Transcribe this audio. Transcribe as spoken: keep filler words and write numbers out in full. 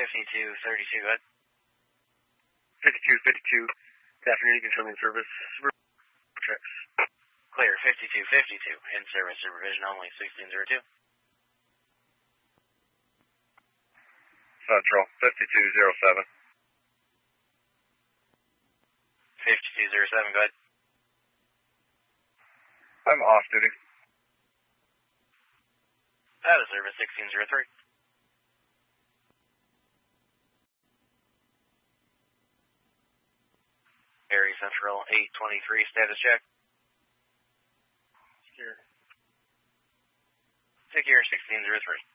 fifty-two thirty-two, go ahead. fifty-two fifty-two, good afternoon, controlling service. Checks. Clear, fifty-two fifty-two, in service supervision only, sixteen zero two. Central, fifty-two zero seven. fifty-two zero seven, go ahead. I'm off duty. Out of service, sixteen zero three. Area Central, eight twenty-three, status check. Secure. Secure, sixteen zero three.